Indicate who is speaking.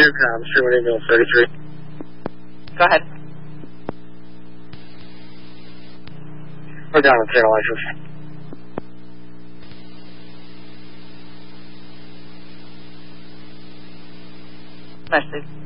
Speaker 1: Intercom, Sherwood Ambulance 33.
Speaker 2: Go ahead.
Speaker 1: We're down with zero license.
Speaker 2: Message.